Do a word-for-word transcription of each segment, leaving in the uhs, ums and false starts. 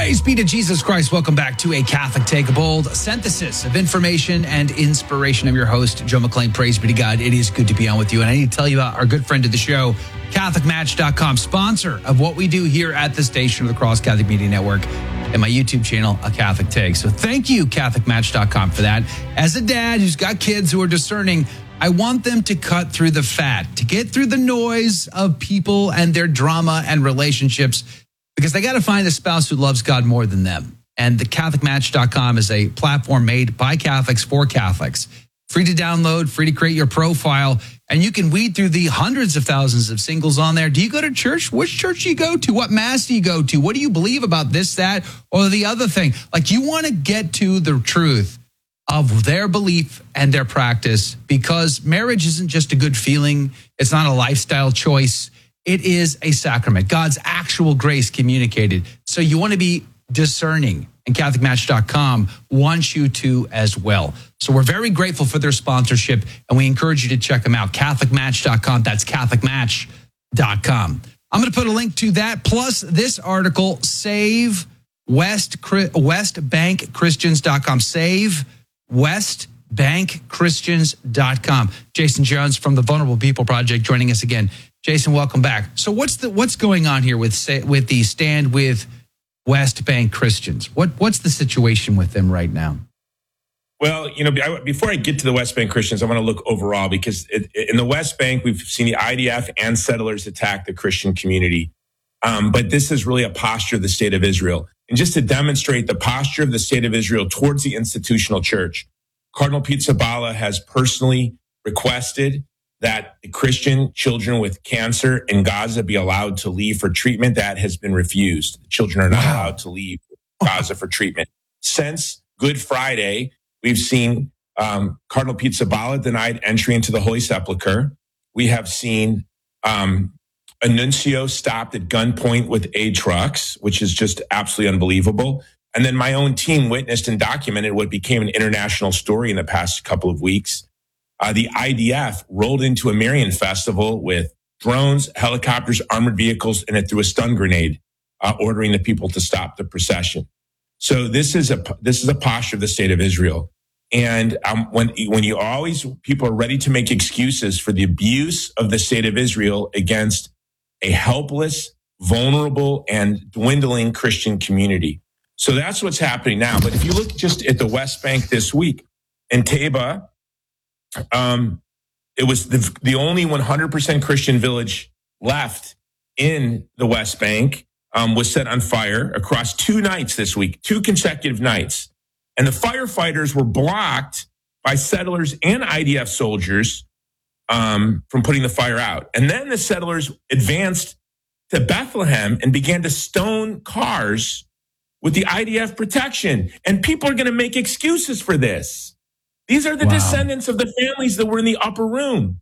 Praise be to Jesus Christ. Welcome back to A Catholic Take, a bold synthesis of information and inspiration. I'm your host, Joe McClain. Praise be to God. It is good to be on with you. And I need to tell you about our good friend of the show, Catholic Match dot com, sponsor of what we do here at the station of the Cross Catholic Media Network and my YouTube channel, A Catholic Take. So thank you, Catholic Match dot com, for that. As a dad who's got kids who are discerning, I want them to cut through the fat, to get through the noise of people and their drama and relationships, because they got to find a spouse who loves God more than them. And the Catholic Match dot com is a platform made by Catholics for Catholics. Free to download, free to create your profile, and you can weed through the hundreds of thousands of singles on there. Do you go to church? Which church do you go to? What mass do you go to? What do you believe about this, that, or the other thing? Like, you want to get to the truth of their belief and their practice, because marriage isn't just a good feeling. It's not a lifestyle choice. It is a sacrament, God's actual grace communicated. So you want to be discerning, and Catholic Match dot com wants you to as well. So we're very grateful for their sponsorship, and we encourage you to check them out, Catholic Match dot com. That's Catholic Match dot com. I'm going to put a link to that, plus this article, Save West, West Bank Christians dot com. Save West Bank Christians dot com. Jason Jones from the Vulnerable People Project joining us again. Jason, welcome back. So what's the what's going on here with with the Stand With West Bank Christians? What what's the situation with them right now? Well, you know, before I get to the West Bank Christians, I want to look overall, because in the West Bank, we've seen the I D F and settlers attack the Christian community. Um, but this is really a posture of the state of Israel. And just to demonstrate the posture of the state of Israel towards the institutional church, Cardinal Pete Zabala has personally requested that the Christian children with cancer in Gaza be allowed to leave for treatment. That has been refused. The children are not wow. allowed to leave Gaza for treatment. Since Good Friday, we've seen um, Cardinal Pete Zabala denied entry into the Holy Sepulchre. We have seen um, a nuncio stopped at gunpoint with aid trucks, which is just absolutely unbelievable. And then my own team witnessed and documented what became an international story in the past couple of weeks. Uh, the I D F rolled into a Marian festival with drones, helicopters, armored vehicles, and it threw a stun grenade, uh, ordering the people to stop the procession. So this is a this is a posture of the state of Israel. And um, when when you always people are ready to make excuses for the abuse of the state of Israel against a helpless, vulnerable, and dwindling Christian community. So that's what's happening now. But if you look just at the West Bank this week, in Taba, um, it was the, the only one hundred percent Christian village left in the West Bank, um, was set on fire across two nights this week, two consecutive nights. And the firefighters were blocked by settlers and I D F soldiers um, from putting the fire out. And then the settlers advanced to Bethlehem and began to stone cars with the I D F protection. And people are going to make excuses for this. These are the wow. descendants of the families that were in the upper room.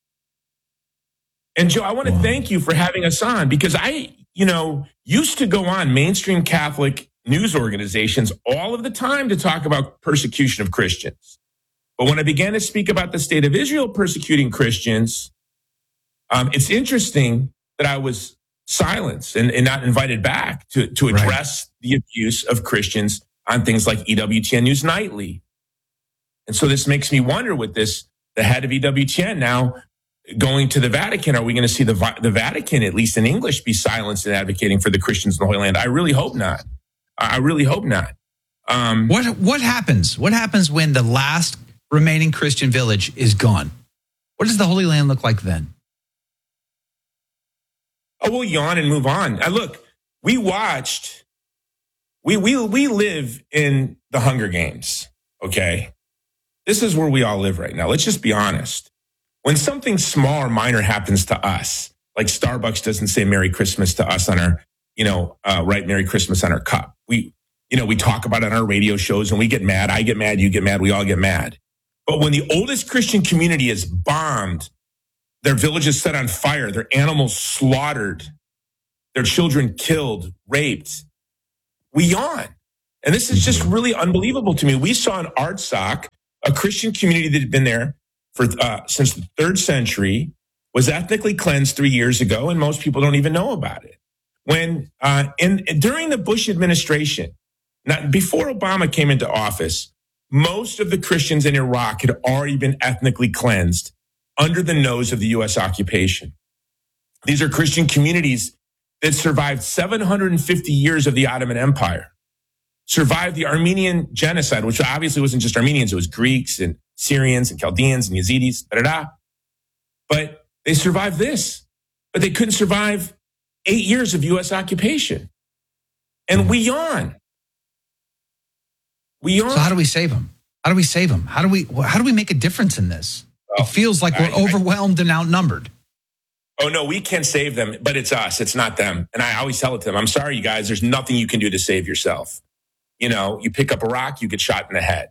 And Joe, I want to wow. thank you for having us on, because I, you know, used to go on mainstream Catholic news organizations all of the time to talk about persecution of Christians. But when I began to speak about the state of Israel persecuting Christians, um, it's interesting that I was silenced and, and not invited back to, to address right. the abuse of Christians on things like E W T N News Nightly. And so this makes me wonder, with this, the head of E W T N now going to the Vatican, are we going to see the, the Vatican, at least in English, be silenced in advocating for the Christians in the Holy Land? I really hope not. I really hope not. Um, what what happens? What happens when the last remaining Christian village is gone? What does the Holy Land look like then? Oh, we'll yawn and move on. Uh, look, we watched, we, we, we live in the Hunger Games, okay? This is where we all live right now. Let's just be honest. When something small or minor happens to us, like Starbucks doesn't say Merry Christmas to us on our, you know, uh, write Merry Christmas on our cup. We, you know, we talk about it on our radio shows and we get mad. I get mad. You get mad. We all get mad. But when the oldest Christian community is bombed, their villages set on fire, their animals slaughtered, their children killed, raped, we yawn. And this is just really unbelievable to me. We saw in Artsakh, a Christian community that had been there for uh, since the third century, was ethnically cleansed three years ago, and most people don't even know about it. when uh, in during the Bush administration, not, before Obama came into office, most of the Christians in Iraq had already been ethnically cleansed under the nose of the U S occupation. These are Christian communities that survived seven hundred fifty years of the Ottoman Empire, survived the Armenian genocide, which obviously wasn't just Armenians, it was Greeks and Syrians and Chaldeans and Yazidis, da da da. But they survived this, but they couldn't survive eight years of U S occupation. And we yawn. We yawn. So how do we save them? How do we save them? How do we, how do we make a difference in this? Oh, it feels like we're I, overwhelmed I, and outnumbered. Oh, no, we can save them, but it's us. It's not them. And I always tell it to them, I'm sorry, you guys, there's nothing you can do to save yourself. You know, you pick up a rock, you get shot in the head.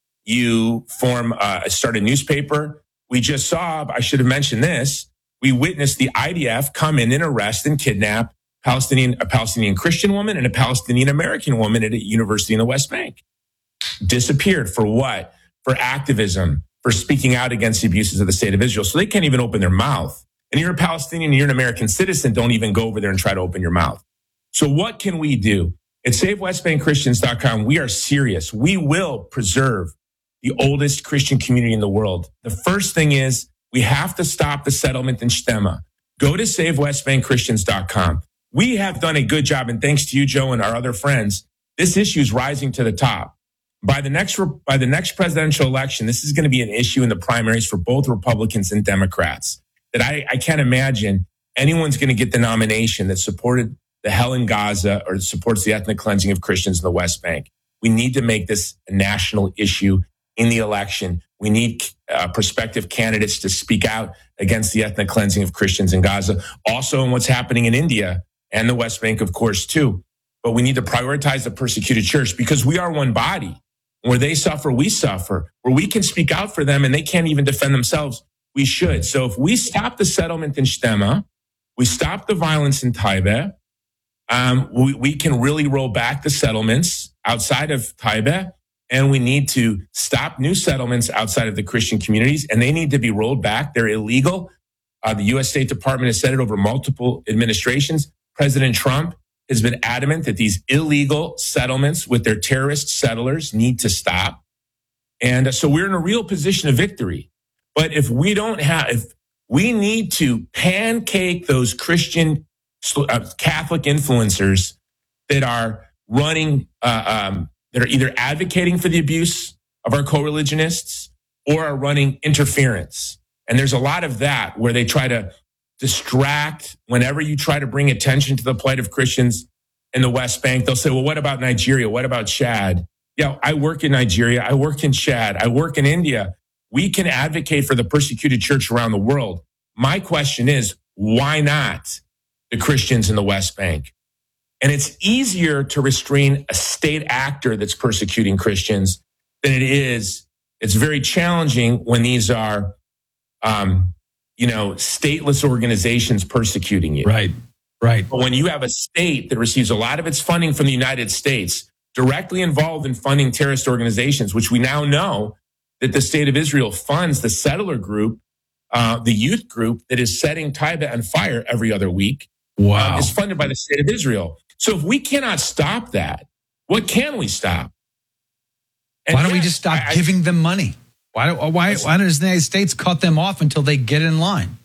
You form, uh, start a newspaper. We just saw, I should have mentioned this, we witnessed the I D F come in and arrest and kidnap Palestinian, a Palestinian Christian woman and a Palestinian American woman at a university in the West Bank. Disappeared for what? For activism, for speaking out against the abuses of the state of Israel. So they can't even open their mouth. And you're a Palestinian and you're an American citizen, don't even go over there and try to open your mouth. So what can we do? At save west bank christians dot com, we are serious. We will preserve the oldest Christian community in the world. The first thing is we have to stop the settlement in Shtema. Go to save west bank christians dot com. We have done a good job, and thanks to you, Joe, and our other friends, this issue is rising to the top. By the next by the next presidential election, this is going to be an issue in the primaries for both Republicans and Democrats. That I, I can't imagine anyone's going to get the nomination that supported the hell in Gaza or supports the ethnic cleansing of Christians in the West Bank. We need to make this a national issue in the election. We need uh, prospective candidates to speak out against the ethnic cleansing of Christians in Gaza. Also in what's happening in India and the West Bank, of course, too. But we need to prioritize the persecuted church because we are one body. Where they suffer, we suffer. Where we can speak out for them and they can't even defend themselves, we should. So if we stop the settlement in Shtema, we stop the violence in Taiba, um, we, we can really roll back the settlements outside of Taiba, and we need to stop new settlements outside of the Christian communities, and they need to be rolled back. They're illegal. Uh, the U S State Department has said it over multiple administrations. President Trump has been adamant that these illegal settlements with their terrorist settlers need to stop. And uh, so we're in a real position of victory. But if we don't have, if we need to pancake those Christian uh, Catholic influencers that are running, uh, um, that are either advocating for the abuse of our co-religionists or are running interference. And there's a lot of that where they try to distract whenever you try to bring attention to the plight of Christians in the West Bank. They'll say, well, what about Nigeria? What about Chad? Yeah, I work in Nigeria. I work in Chad. I work in India. We can advocate for the persecuted church around the world. My question is, why not the Christians in the West Bank? And it's easier to restrain a state actor that's persecuting Christians than it is. It's very challenging when these are, um, you know, stateless organizations persecuting you. Right, right. But when you have a state that receives a lot of its funding from the United States, directly involved in funding terrorist organizations, which we now know that the state of Israel funds the settler group, uh, the youth group that is setting Taiba on fire every other week, wow. uh, is funded by the state of Israel. So if we cannot stop that, what can we stop? And why don't yes, we just stop I, giving them money? Why, why, why does the United States cut them off until they get in line?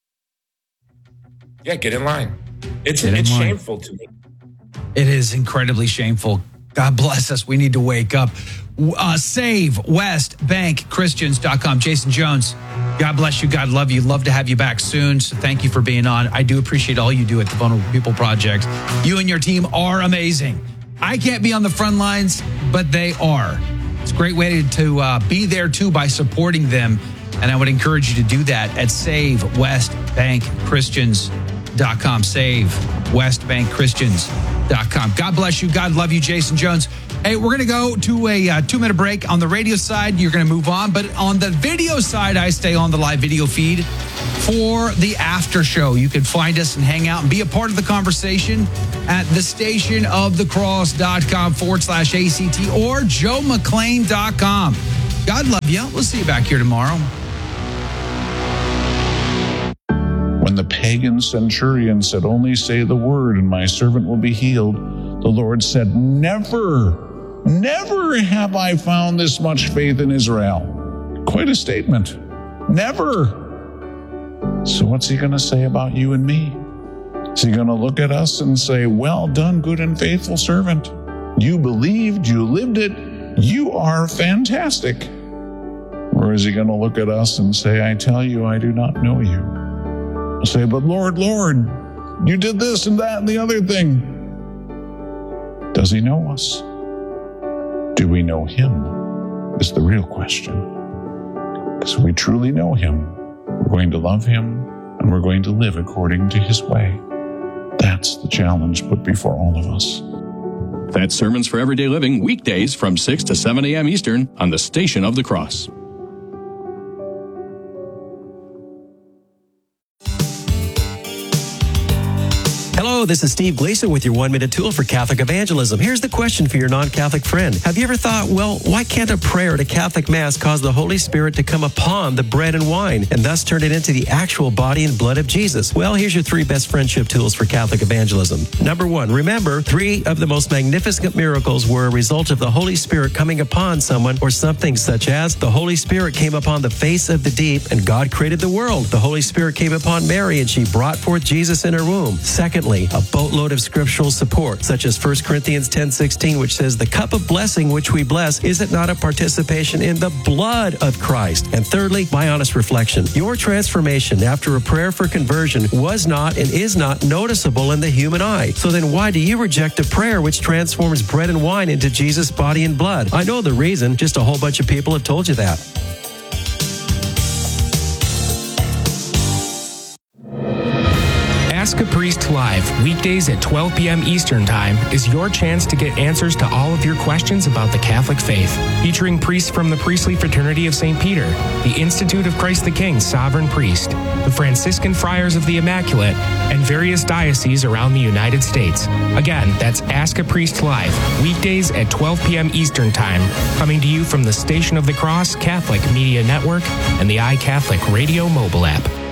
Yeah, get in line. It's, get it's in line. shameful to me. It is incredibly shameful. God bless us. We need to wake up. Uh, save west bank christians dot com. Jason Jones, God bless you. God love you. Love to have you back soon. So thank you for being on. I do appreciate all you do at the Vulnerable People Project. You and your team are amazing. I can't be on the front lines, but they are. It's a great way to uh, be there, too, by supporting them. And I would encourage you to do that at save west bank christians dot com. save west bank christians dot com. God bless you. God love you, Jason Jones. Hey, we're going to go to a uh, two-minute break. On the radio side, you're going to move on. But on the video side, I stay on the live video feed for the after show. You can find us and hang out and be a part of the conversation at the station of the cross.com forward slash ACT or joe mcclain dot com. God love you. We'll see you back here tomorrow. When the the pagan centurion said, only say the word and my servant will be healed, the Lord said, never, never have I found this much faith in Israel. Quite a statement. Never. So what's he going to say about you and me? Is he going to look at us and say, well done, good and faithful servant. You believed, you lived it, you are fantastic. Or is he going to look at us and say, I tell you, I do not know you? He'll say, but Lord, Lord, you did this and that and the other thing. Does he know us? Do we know him? Is the real question. Because if we truly know him, we're going to love him and we're going to live according to his way. That's the challenge put before all of us. That's Sermons for Everyday Living, weekdays from six to seven a.m. Eastern on the Station of the Cross. Hello, this is Steve Gleason with your one-minute tool for Catholic evangelism. Here's the question for your non-Catholic friend. Have you ever thought, well, why can't a prayer at a Catholic Mass cause the Holy Spirit to come upon the bread and wine and thus turn it into the actual body and blood of Jesus? Well, here's your three best friendship tools for Catholic evangelism. Number one, remember, three of the most magnificent miracles were a result of the Holy Spirit coming upon someone or something, such as the Holy Spirit came upon the face of the deep and God created the world. The Holy Spirit came upon Mary and she brought forth Jesus in her womb. Secondly, a boatload of scriptural support, such as First Corinthians ten sixteen, which says, the cup of blessing which we bless, is it not a participation in the blood of Christ? And thirdly, my honest reflection. Your transformation after a prayer for conversion was not and is not noticeable in the human eye. So then why do you reject a prayer which transforms bread and wine into Jesus' body and blood? I know the reason. Just a whole bunch of people have told you that. Ask a Priest Live, weekdays at twelve p.m. Eastern Time, is your chance to get answers to all of your questions about the Catholic faith. Featuring priests from the Priestly Fraternity of Saint Peter, the Institute of Christ the King Sovereign Priest, the Franciscan Friars of the Immaculate, and various dioceses around the United States. Again, that's Ask a Priest Live, weekdays at twelve p.m. Eastern Time, coming to you from the Station of the Cross Catholic Media Network and the iCatholic Radio mobile app.